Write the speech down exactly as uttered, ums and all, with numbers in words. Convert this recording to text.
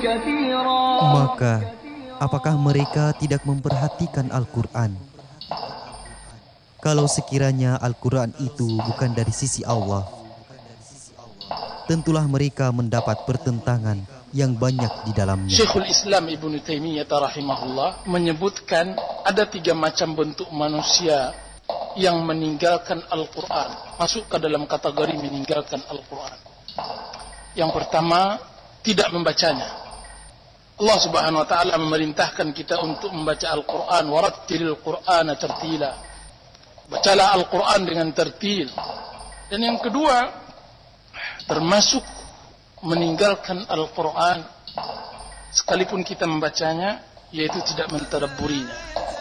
Maka, apakah mereka tidak memperhatikan Al-Quran? Kalau sekiranya Al-Quran itu bukan dari sisi Allah, tentulah mereka mendapat pertentangan yang banyak di dalamnya. Syekhul Islam Ibnu Taimiyah rahimahullah menyebutkan ada tiga macam bentuk manusia yang meninggalkan Al-Quran, masuk ke dalam kategori meninggalkan Al-Quran. Yang pertama, tidak membacanya. Allah Subhanahu wa taala memerintahkan kita untuk membaca Al-Quran, warattilil Qur'ana tartila. Bacalah Al-Quran dengan tertil. Dan yang kedua, termasuk meninggalkan Al-Quran sekalipun kita membacanya, yaitu tidak mentadabburinya.